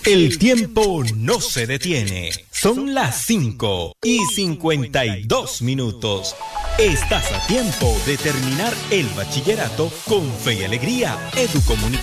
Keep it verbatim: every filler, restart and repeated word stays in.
El tiempo no se detiene. Son las cinco y cincuenta y dos minutos. Estás a tiempo de terminar el bachillerato con fe y alegría. Educomunicación.